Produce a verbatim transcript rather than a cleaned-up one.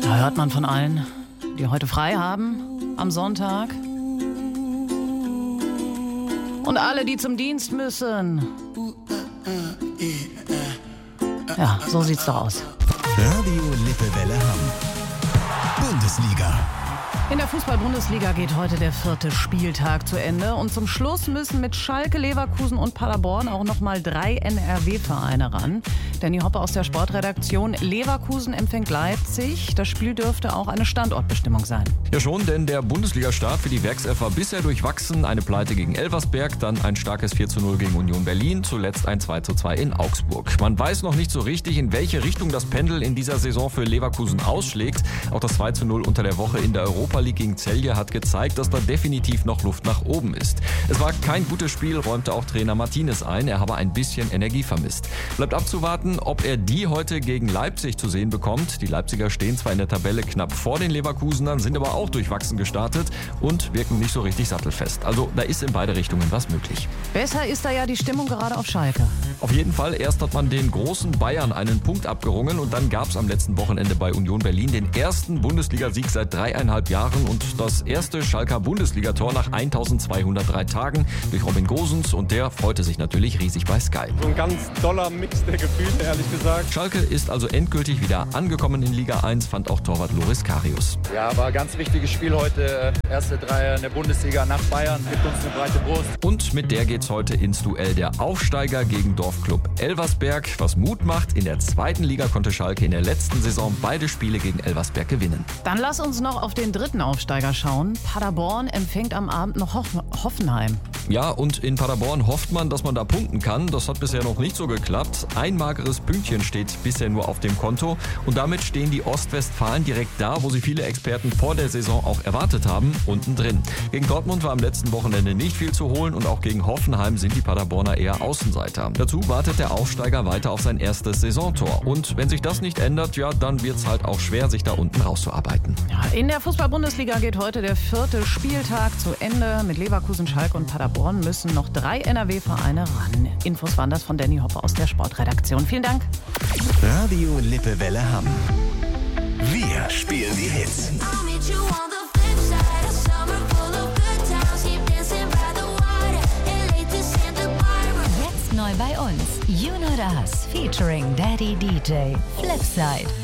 Da hört man von allen, die heute frei haben am Sonntag. Und alle, die zum Dienst müssen. Ja, so sieht's doch aus. Radio Lippewelle Hamm. Bundesliga. In der Fußball-Bundesliga geht heute der vierte Spieltag zu Ende. Und zum Schluss müssen mit Schalke, Leverkusen und Paderborn auch noch mal drei N R W-Vereine ran. Danny Hoppe aus der Sportredaktion. Leverkusen empfängt Leipzig. Das Spiel dürfte auch eine Standortbestimmung sein. Ja schon, denn der Bundesliga-Start für die Werkself war bisher durchwachsen. Eine Pleite gegen Elversberg, dann ein starkes vier zu null gegen Union Berlin, zuletzt ein zwei zu zwei in Augsburg. Man weiß noch nicht so richtig, in welche Richtung das Pendel in dieser Saison für Leverkusen ausschlägt. Auch das zwei zu null unter der Woche in der Europa League gegen Celje hat gezeigt, dass da definitiv noch Luft nach oben ist. Es war kein gutes Spiel, räumte auch Trainer Martinez ein. Er habe ein bisschen Energie vermisst. Bleibt abzuwarten, ob er die heute gegen Leipzig zu sehen bekommt. Die Leipziger stehen zwar in der Tabelle knapp vor den Leverkusenern, sind aber auch durchwachsen gestartet und wirken nicht so richtig sattelfest. Also da ist in beide Richtungen was möglich. Besser ist da ja die Stimmung gerade auf Schalke. Auf jeden Fall, erst hat man den großen Bayern einen Punkt abgerungen und dann gab es am letzten Wochenende bei Union Berlin den ersten Bundesligasieg seit dreieinhalb Jahren und das erste Schalker Bundesligator nach eintausendzweihundertdrei Tagen durch Robin Gosens und der freute sich natürlich riesig bei Sky. So ein ganz doller Mix der Gefühle, ehrlich gesagt. Schalke ist also endgültig wieder angekommen in Liga eins, fand auch Torwart Loris Karius. Ja, war ein ganz wichtiges Spiel heute. Erste Dreier in der Bundesliga nach Bayern, gibt uns eine breite Brust. Und mit der geht's heute ins Duell der Aufsteiger gegen Dorfclub Elversberg. Was Mut macht, in der zweiten Liga konnte Schalke in der letzten Saison beide Spiele gegen Elversberg gewinnen. Dann lass uns noch auf den dritten Aufsteiger schauen. Paderborn empfängt am Abend noch Hoff- Hoffenheim. Ja, und in Paderborn hofft man, dass man da punkten kann. Das hat bisher noch nicht so geklappt. Ein mageres Pünktchen steht bisher nur auf dem Konto. Und damit stehen die Ostwestfalen direkt da, wo sie viele Experten vor der Saison auch erwartet haben, unten drin. Gegen Dortmund war am letzten Wochenende nicht viel zu holen und auch gegen Hoffenheim sind die Paderborner eher Außenseiter. Dazu wartet der Aufsteiger weiter auf sein erstes Saisontor. Und wenn sich das nicht ändert, ja, dann wird es halt auch schwer, sich da unten rauszuarbeiten. Ja, in der Fußball-Bundesliga geht heute der vierte Spieltag zu Ende. Mit Leverkusen, Schalke und Paderborn müssen noch drei N R W-Vereine ran. Infos waren das von Danny Hoppe aus der Sportredaktion. Vielen Dank. Radio Lippewelle Hamm. Wir spielen die Hits. Jetzt neu bei uns. You Know Das featuring Daddy D J. Flipside.